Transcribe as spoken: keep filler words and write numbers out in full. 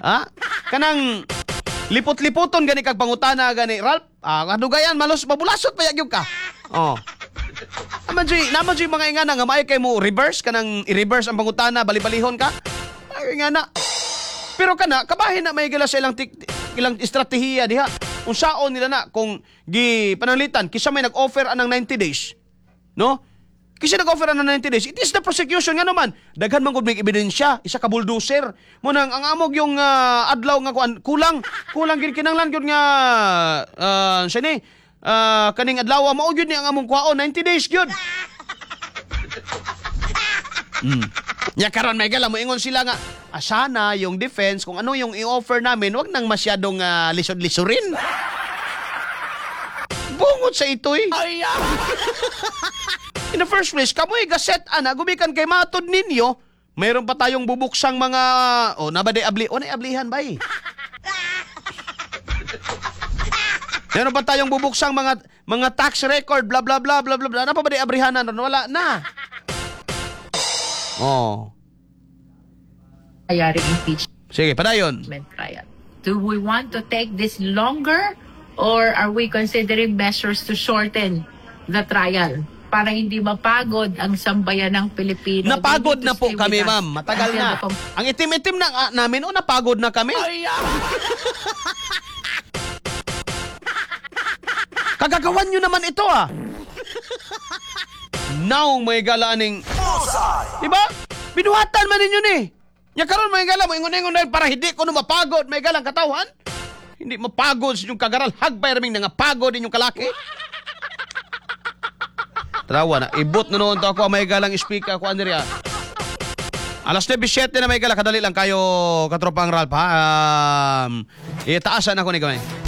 Ha? Kanang lipot-lipoton gani kag pangutana gani, Ralph. Ah, ano gayan malos mabulasot pa yagyog ka. Oh. Naman joy, naman joy mga ingana nga maay kay mo reverse kanang i-reverse ang pangutana, bali-balihon ka. Ay ingana. Pero kana kabahin na may gila sa ilang tik, ilang estratehiya diha. Unsaon nila na kung gi pananglitan kisa may nag-offer anang ninety days. No? Kasi nag-offer na ninety days, it is the prosecution nga naman. Daghan man gud may ebidensya, isa ka bulldozer. Mo nang ang amog yung uh, adlaw nga kuan kulang, kulang gid kinanglan gud nga uh, sini uh, kaning adlaw mao gyud ni ang among kuhaon ninety days gyud. Mm. Nya karon may gala mo ingon sila nga asana yung defense kung ano yung i-offer namin, wag nang masyadong uh, lisod-lisurin. Bungot sa itoy. Ay, in the first place, kamoy gaset ana gumikan kay matod ninyo, mayroon pa tayong bubuksang mga oh nabade abli, o na ablihan bay. Mayroon pa tayong bubuksang mga mga tax record bla bla bla bla bla bla. Ano pa ba di abrihanan ron? Wala na. Oh. Ayaring impeachment Sige, padayon. trial. Do we want to take this longer or are we considering measures to shorten the trial para hindi mapagod ang sambayan ng Pilipino? Napagod na po stay kami, with us ma'am. Matagal until na. the com- Ang itim-itim na ah, namin, o napagod na kami. Kagagawan nyo naman ito, ah. Now, may galaaning... Diba? Binuhatan man ninyo ni. Nya karon may gala mo ingon-ingon dahil para hindi ko no mapagod may galang katawan. Hindi mapagod sa inyong kagaral. Hagbay raming nga pagod inyong kalaki. Trawa na. Ibot na noon to ako may galang speaker ako Andrea. Alas labing-siyete na may gala. Kadali lang kayo katropang Ralph ha. Um, itaasan ako ni kamay.